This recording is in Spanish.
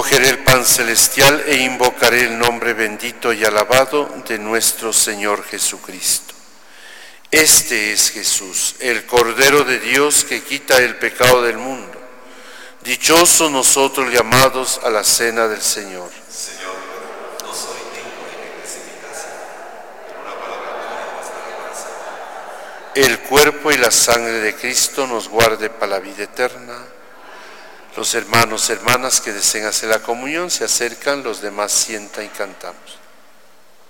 Cogeré el pan celestial e invocaré el nombre bendito y alabado de nuestro Señor Jesucristo. Este es Jesús, el Cordero de Dios que quita el pecado del mundo. Dichosos nosotros llamados a la cena del Señor. Señor, no soy digno de que entres en mi casa, pero una palabra tuya bastará para salvar. El cuerpo y la sangre de Cristo nos guarde para la vida eterna. Los hermanos, hermanas que deseen hacer la comunión se acercan, los demás sientan y cantamos.